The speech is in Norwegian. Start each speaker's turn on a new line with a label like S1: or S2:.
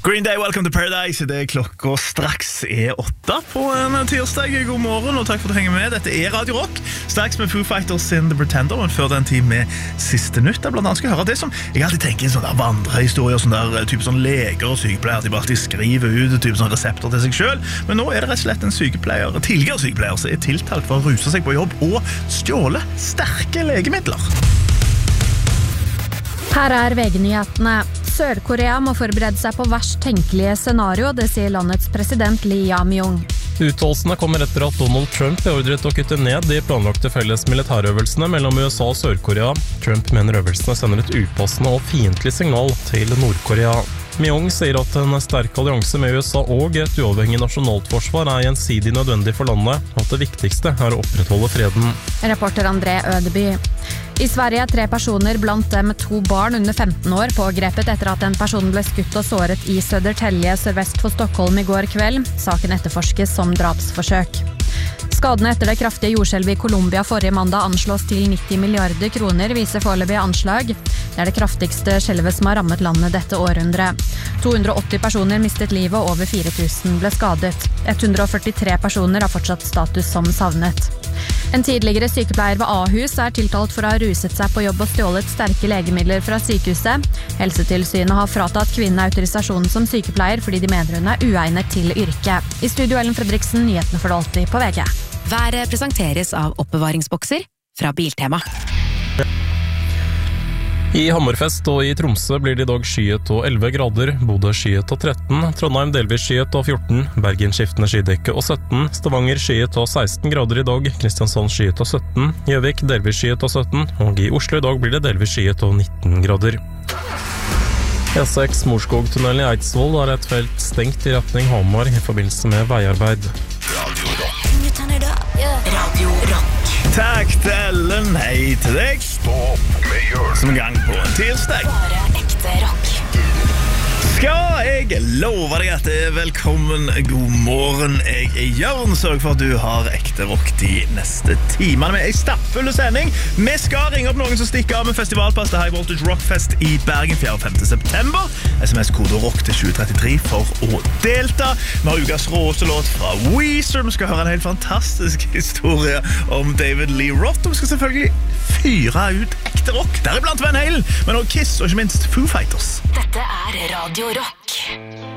S1: Green Day, Welcome to Paradise. Det klokka straks 8 på en tirsdag. God morgen, og takk for at du henger med. Dette Radio Rock. Straks med Foo Fighters in The Pretender, men før den tid med siste nytt. Der blant annet skal høre det som jeg alltid tenker, sånne der vandrehistorier, sånne der type sånn leger og sykepleier. De bare alltid skriver ut type sånn resepter til seg selv. Men nå det rett og slett en sykepleier, tidligere sykepleier, som tiltalt for å ruse seg på jobb og stjåle sterke legemidler.
S2: Her VG-nyhetene. Sør-Korea må forberede seg på verst tenkelige scenario, det sier landets president Lee Jae-myung.
S3: Uttalelsene kommer etter at Donald Trump beordret å kutte ned de planlagte felles militærøvelsene mellom USA og Sør-Korea. Trump mener øvelsene sender et upassende og fiendtlig signal til Nord-Korea. Myung sier at en sterk allianse med USA og et uavhengig nasjonalt forsvar gjensidig nødvendig for landet, og at det viktigste å opprettholde freden.
S2: Reporter André Ødeby. I Sverige 3 personer, blant dem 2 barn under 15 år, pågrepet etter at en person ble skutt og såret i Södertälje sørvest for Stockholm i går kveld. Saken etterforskes som drapsforsøk. Skadene etter det kraftige jordskjelvet i Colombia forrige mandag anslås til 90 milliarder kroner, viser foreløpige anslag. Det det kraftigste skjelvet som har rammet landet dette århundret. 280 personer mistet livet, og over 4000 ble skadet. 143 personer har fortsatt status som savnet. En tidligere sykepleier ved Ahus tiltalt for å ha ruset seg på jobb og stjålet sterke legemidler fra sykehuset. Helsetilsynet har fratatt kvinnen autorisasjonen som sykepleier fordi de mener hun uegnet til yrket. I studio Ellen Fredriksen, nyhetene for det alltid på VG.
S4: Været presenteres av oppbevaringsbokser fra Biltema.
S3: I Hammerfest og i Tromsø blir det i dag skyet og 11 grader, Bodø skyet og 13, Trondheim delvis skyet og 14, Bergen skiftende skydekke og 17, Stavanger skyet og 16 grader i dag, Kristiansand skyet og 17, Gjøvik delvis skyet og 17, og i Oslo i dag blir det delvis skyet og 19 grader. E6 Morskogtunnelen i Eidsvoll har et felt stengt i retning Hamar i forbindelse med veiarbeid.
S4: Radio Rock.
S1: Takk til Ellen, hei til deg. Som en gang på en tirsdag.
S4: Bare ekte rock.
S1: Skal jeg love deg at det velkommen, god morgen. Jeg Jørn, sørg for at du har ekte rock de neste timene med en stappfull sending. Vi skal ringe opp noen som stikker av med festivalpass til High Voltage Rockfest i Bergen 4. og 5. september. SMS-kode ROCK til 2033 for å delta. Vi har ukas råeste låt fra Weezer. Vi skal høre en helt fantastisk historie om David Lee Roth. Og vi skal selvfølgelig fyre ut ekte rock. Der blant Van Halen, men også Kiss og ikke minst Foo Fighters.
S4: Dette Radio Rock.